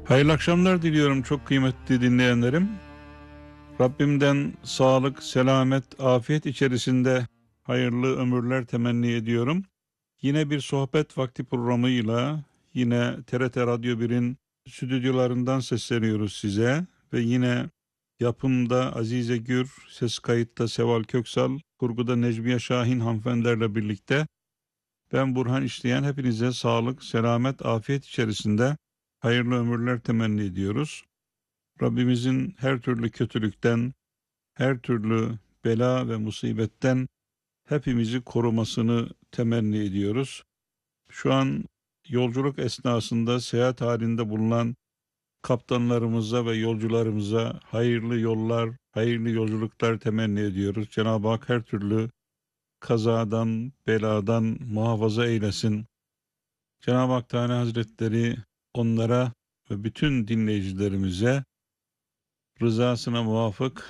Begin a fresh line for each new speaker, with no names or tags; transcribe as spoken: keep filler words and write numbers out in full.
Hayırlı akşamlar diliyorum çok kıymetli dinleyenlerim. Rabbimden sağlık, selamet, afiyet içerisinde hayırlı ömürler temenni ediyorum. Yine bir sohbet vakti programıyla yine T R T Radyo bir'in stüdyolarından sesleniyoruz size. Ve yine yapımda Azize Gür, ses kayıtta Seval Köksal, kurguda Necmiye Şahin hanımefendilerle birlikte ben Burhan İşleyen hepinize sağlık, selamet, afiyet içerisinde hayırlı ömürler temenni ediyoruz. Rabbimizin her türlü kötülükten, her türlü bela ve musibetten hepimizi korumasını temenni ediyoruz. Şu an yolculuk esnasında seyahat halinde bulunan kaptanlarımıza ve yolcularımıza hayırlı yollar, hayırlı yolculuklar temenni ediyoruz. Cenab-ı Hak her türlü kazadan, beladan muhafaza eylesin. Cenab-ı Hak Teala Hazretleri onlara ve bütün dinleyicilerimize rızasına muvafık